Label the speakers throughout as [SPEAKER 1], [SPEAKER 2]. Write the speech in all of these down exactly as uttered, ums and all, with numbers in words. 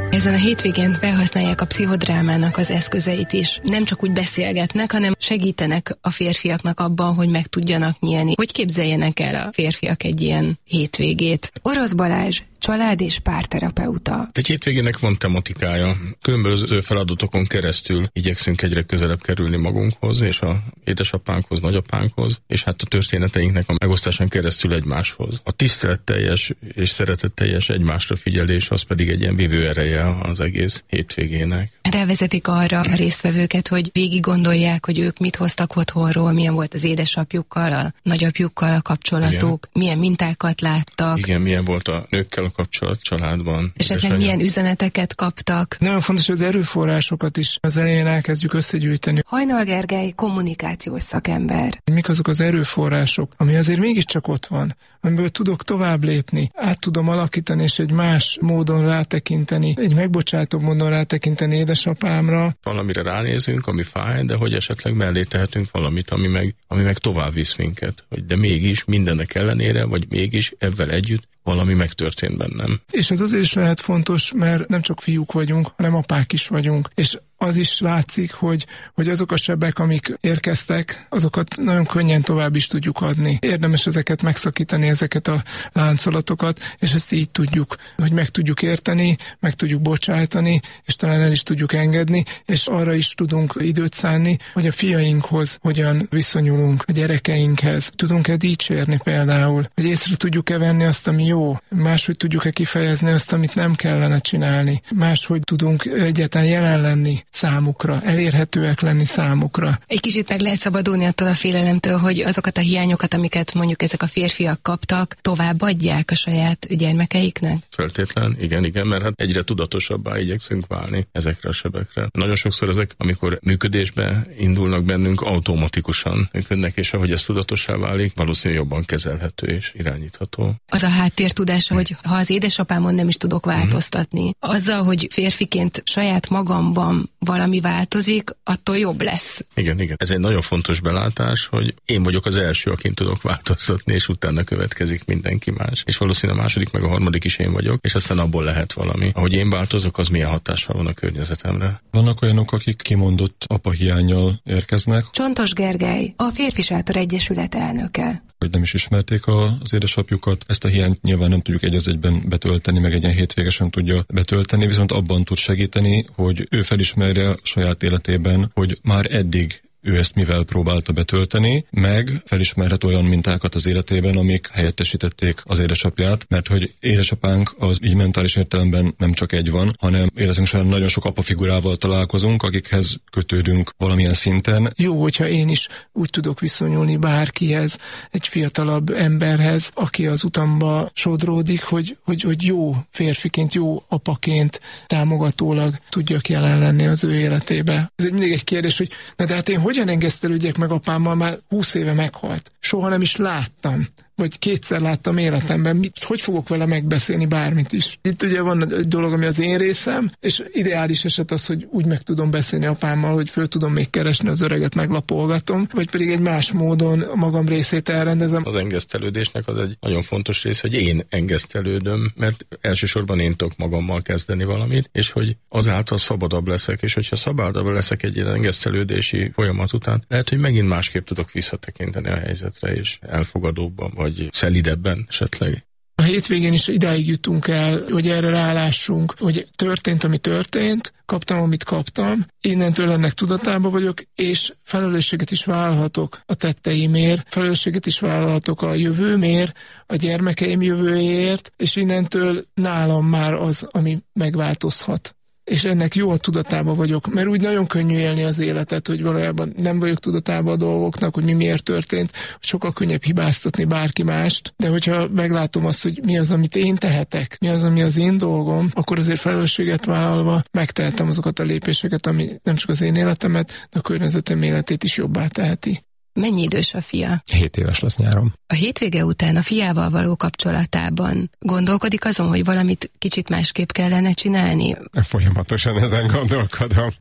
[SPEAKER 1] Ezen a hétvégén felhasználják a pszichodrámának az eszközeit is. Nem csak úgy beszélgetnek, hanem segítenek a férfiaknak abban, hogy meg tudjanak nyílni. Hogy képzeljenek el a férfiak egy ilyen hétvégét? Orosz Balázs, család- és párterapeuta.
[SPEAKER 2] Egy hétvégének van tematikája. Különböző feladatokon keresztül igyekszünk egyre közelebb kerülni magunkhoz, és a édesapánkhoz, nagyapánkhoz, és hát a történeteinknek a megosztásán keresztül egymáshoz. A tiszteletteljes és szeretetteljes egymásra figyelés, az pedig egy ilyen vívő ereje az egész hétvégének.
[SPEAKER 1] Rávezetik arra a résztvevőket, hogy végig gondolják, hogy ők mit hoztak otthonról, milyen volt az édesapjukkal, a nagyapjukkal a kapcsolatuk, igen. Milyen mintákat láttak.
[SPEAKER 2] Igen, milyen volt a nőkkel a kapcsolat családban.
[SPEAKER 1] Esetleg milyen üzeneteket kaptak.
[SPEAKER 3] Nagyon fontos, hogy az erőforrásokat is az elején elkezdjük összegyűjteni.
[SPEAKER 1] Hajnal Gergely, kommunikációs szakember.
[SPEAKER 3] Mik azok az erőforrások, ami azért mégiscsak ott van, amiből tudok tovább lépni, át tudom alakítani, és egy más módon rátekinteni, egy megbocsátóbb módon rátekinteni édesapámra.
[SPEAKER 2] Valamire ránézünk, ami fáj, de hogy esetleg mellé tehetünk valamit, ami meg, ami meg tovább visz minket. Hogy de mégis mindennek ellenére, vagy mégis ezzel együtt valami megtörtént bennem.
[SPEAKER 3] És ez azért is lehet fontos, mert nem csak fiúk vagyunk, hanem apák is vagyunk. És az is látszik, hogy, hogy azok a sebek, amik érkeztek, azokat nagyon könnyen tovább is tudjuk adni. Érdemes ezeket megszakítani, ezeket a láncolatokat, és ezt így tudjuk, hogy meg tudjuk érteni, meg tudjuk bocsájtani, és talán el is tudjuk engedni, és arra is tudunk időt szánni, hogy a fiainkhoz hogyan viszonyulunk, a gyerekeinkhez. Tudunk-e dicsérni például, hogy észre tudjuk-e venni azt, ami jó, máshogy tudjuk-e kifejezni azt, amit nem kellene csinálni, máshogy tudunk egyáltalán jelen lenni számukra, elérhetőek lenni számukra.
[SPEAKER 1] Egy kicsit meg lehet szabadulni attól a félelemtől, hogy azokat a hiányokat, amiket mondjuk ezek a férfiak kaptak, továbbadják a saját gyermekeiknek?
[SPEAKER 2] Feltétlen, igen, igen, mert hát egyre tudatosabbá igyekszünk válni ezekre a sebekre. Nagyon sokszor ezek, amikor működésbe indulnak bennünk, automatikusan működnek, és ahogy ez tudatossá válik, valószínűleg jobban kezelhető és irányítható.
[SPEAKER 1] Az a háttértudása, hogy ha az édesapámon nem is tudok változtatni, azzal, hogy férfiként saját magamban valami változik, attól jobb lesz.
[SPEAKER 2] Igen, igen. Ez egy nagyon fontos belátás, hogy én vagyok az első, akin tudok változtatni, és utána következik mindenki más. És valószínűleg a második, meg a harmadik is én vagyok, és aztán abból lehet valami. Ahogy én változok, az milyen hatással van a környezetemre.
[SPEAKER 4] Vannak olyanok, akik kimondott apahiánnyal érkeznek.
[SPEAKER 1] Csontos Gergely, a Férfi Sátor Egyesület elnöke.
[SPEAKER 4] Hogy nem is ismerték az édesapjukat. Ezt a hiányt nyilván nem tudjuk egy az egyben betölteni, meg egy ilyen hétvégesen tudja betölteni, viszont abban tud segíteni, hogy ő felismerje saját életében, hogy már eddig ő ezt mivel próbálta betölteni, meg felismerhet olyan mintákat az életében, amik helyettesítették az édesapját, mert hogy édesapánk az így mentális értelemben nem csak egy van, hanem életünk során nagyon sok apafigurával találkozunk, akikhez kötődünk valamilyen szinten.
[SPEAKER 3] Jó, hogyha én is úgy tudok viszonyulni bárkihez, egy fiatalabb emberhez, aki az utamba sodródik, hogy, hogy, hogy jó férfiként, jó apaként támogatólag tudjak jelen lenni az ő életébe. Ez egy mindig egy kérdés, hogy na de hát én hogyan engesztelődjek meg apámmal, már húsz éve meghalt. Soha nem is láttam, vagy kétszer láttam életemben, mit, hogy fogok vele megbeszélni bármit is. Itt ugye van egy dolog, ami az én részem, és ideális eset az, hogy úgy meg tudom beszélni apámmal, hogy föl tudom még keresni az öreget, meglapolgatom, vagy pedig egy más módon a magam részét elrendezem.
[SPEAKER 2] Az engesztelődésnek az egy nagyon fontos rész, hogy én engesztelődöm, mert elsősorban én tudok magammal kezdeni valamit, és hogy azáltal szabadabb leszek, és hogyha szabadabb leszek egy ilyen engesztelődési folyamat után, lehet, hogy megint másképp tudok visszatekinteni a helyzetre, és elfogadóbban, vagy szelidebben esetleg.
[SPEAKER 3] A hétvégén is idáig jutunk el, hogy erre rálássunk, hogy történt, ami történt, kaptam, amit kaptam, innentől ennek tudatában vagyok, és felelősséget is vállalhatok a tetteimért, felelősséget is vállalhatok a jövőmért, a gyermekeim jövőjéért, és innentől nálam már az, ami megváltozhat. És ennek jó a tudatában vagyok, mert úgy nagyon könnyű élni az életet, hogy valójában nem vagyok tudatában a dolgoknak, hogy mi miért történt, hogy sokkal könnyebb hibáztatni bárki mást, de hogyha meglátom azt, hogy mi az, amit én tehetek, mi az, ami az én dolgom, akkor azért felelősséget vállalva megtehetem azokat a lépéseket, ami nem csak az én életemet, de a környezetem életét is jobbá teheti.
[SPEAKER 1] Mennyi idős a fia?
[SPEAKER 5] Hét éves lesz nyáron.
[SPEAKER 1] A hétvége után a fiával való kapcsolatában gondolkodik azon, hogy valamit kicsit másképp kellene csinálni?
[SPEAKER 5] Folyamatosan ezen gondolkodom.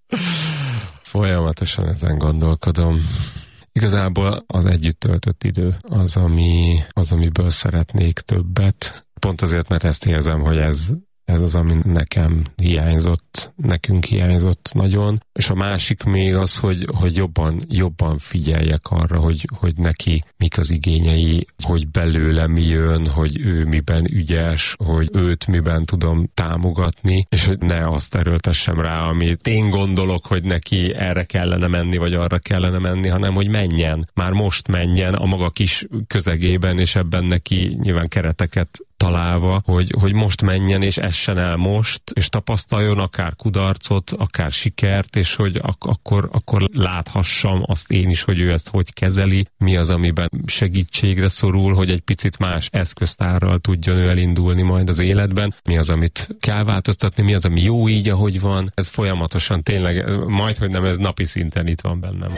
[SPEAKER 5] Folyamatosan ezen gondolkodom. Igazából az együtt töltött idő az, ami, az, amiből szeretnék többet. Pont azért, mert ezt érzem, hogy ez Ez az, ami nekem hiányzott, nekünk hiányzott nagyon. És a másik még az, hogy, hogy jobban, jobban figyeljek arra, hogy, hogy neki mik az igényei, hogy belőle mi jön, hogy ő miben ügyes, hogy őt miben tudom támogatni, és hogy ne azt erőltessem rá, amit én gondolok, hogy neki erre kellene menni, vagy arra kellene menni, hanem hogy menjen, már most menjen a maga kis közegében, és ebben neki nyilván kereteket találva, hogy, hogy most menjen, és essen el most, és tapasztaljon akár kudarcot, akár sikert, és hogy ak- akkor, akkor láthassam azt én is, hogy ő ezt hogy kezeli, mi az, amiben segítségre szorul, hogy egy picit más eszköztárral tudjon ő elindulni majd az életben, mi az, amit kell változtatni, mi az, ami jó így, ahogy van. Ez folyamatosan tényleg, majdhogy nem, ez napi szinten itt van bennem.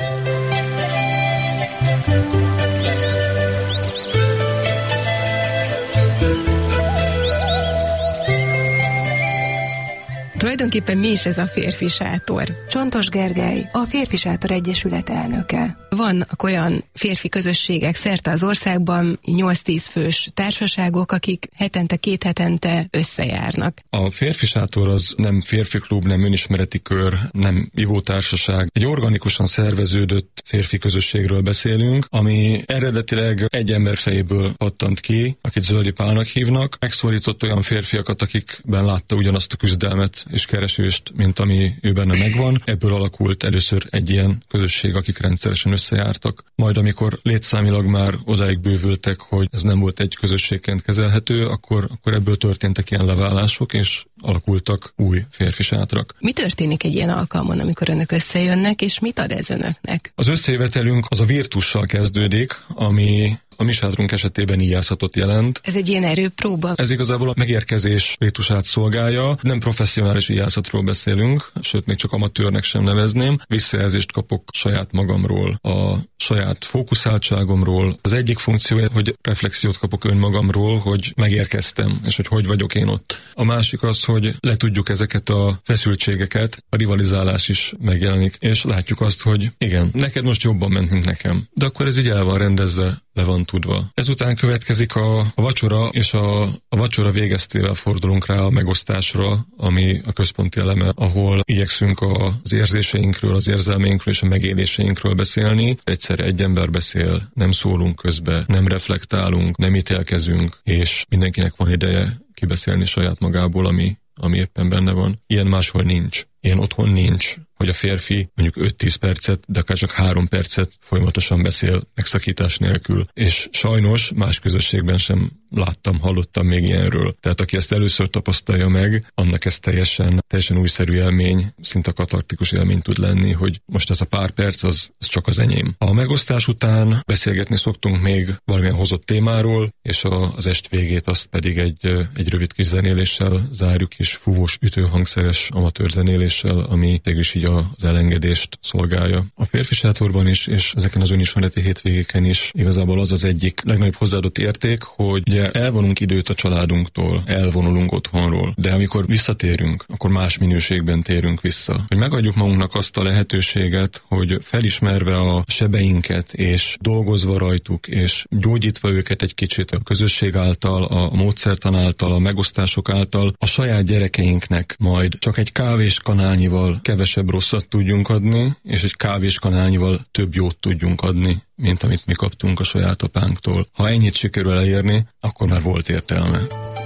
[SPEAKER 1] Tulajdonképpen mi is ez a férfi sátor?
[SPEAKER 6] Csontos Gergely, a Férfi Sátor Egyesület elnöke.
[SPEAKER 1] Vannak olyan férfi közösségek szerte az országban, nyolc-tíz fős társaságok, akik hetente, két hetente összejárnak.
[SPEAKER 4] A Férfi Sátor az nem férfi klub, nem önismereti kör, nem ivótársaság. Egy organikusan szerveződött férfi közösségről beszélünk, ami eredetileg egy ember fejéből pattant ki, akit Zöldi Pálnak hívnak. Megszólított olyan férfiakat, akikben látta ugyanazt a küzdelmet és keresést, mint ami ő benne megvan. Ebből alakult először egy ilyen közösség, akik rendszeresen összejártak. Majd amikor létszámilag már odáig bővültek, hogy ez nem volt egy közösségként kezelhető, akkor, akkor ebből történtek ilyen leválások, és alakultak új férfi sátrak.
[SPEAKER 1] Mi történik egy ilyen alkalmon, amikor önök összejönnek, és mit ad ez önöknek?
[SPEAKER 4] Az összejövetelünk az a virtussal kezdődik, ami a mi sátrunk esetében íjászhatot jelent.
[SPEAKER 1] Ez egy ilyen erőpróba?
[SPEAKER 4] Ez igazából a megérkezés ritusát szolgálja. Nem professzionális íjászatról beszélünk, sőt, még csak amatőrnek sem nevezném. Visszajelzést kapok saját magamról, a saját fókuszáltságomról. Az egyik funkciója, hogy reflexiót kapok önmagamról, hogy megérkeztem, és hogy hogy vagyok én ott. A másik az, hogy letudjuk ezeket a feszültségeket, a rivalizálás is megjelenik, és látjuk azt, hogy igen, neked most jobban ment, mint nekem. De akkor ez így el van rendezve, le van tudva. Ezután következik a, a vacsora, és a, a vacsora végeztével fordulunk rá a megosztásra, ami a központi eleme, ahol igyekszünk az érzéseinkről, az érzelmeinkről és a megéléseinkről beszélni. Egyszerre egy ember beszél, nem szólunk közbe, nem reflektálunk, nem ítélkezünk, és mindenkinek van ideje kibeszélni saját magából, ami, ami éppen benne van. Ilyen máshol nincs. Ilyen otthon nincs, hogy a férfi mondjuk öt-tíz percet, de akár csak három percet folyamatosan beszél megszakítás nélkül. És sajnos más közösségben sem láttam, hallottam még ilyenről. Tehát aki ezt először tapasztalja meg, annak ez teljesen, teljesen újszerű élmény, szinte katartikus élmény tud lenni, hogy most ez a pár perc, az, az csak az enyém. A megosztás után beszélgetni szoktunk még valamilyen hozott témáról, és a, az est végét azt pedig egy, egy rövid kis zenéléssel zárjuk, és fúvós, ütőhangszeres amatőr zenéléssel, ami mégis így az elengedést szolgálja. A férfi sátorban is, és ezeken az önismereti hétvégéken is igazából az az egyik legnagyobb hozzáadott érték, hogy ugye elvonunk időt a családunktól, elvonulunk otthonról, de amikor visszatérünk, akkor más minőségben térünk vissza. Hogy megadjuk magunknak azt a lehetőséget, hogy felismerve a sebeinket, és dolgozva rajtuk, és gyógyítva őket egy kicsit a közösség által, a módszertan által, a megosztások által, a saját gyerekeinknek majd csak egy kávéskanálnyival kevesebb rosszat tudjunk adni, és egy kávéskanálnyival több jót tudjunk adni, mint amit mi kaptunk a saját apánktól. Ha ennyit sikerül elérni, akkor már volt értelme.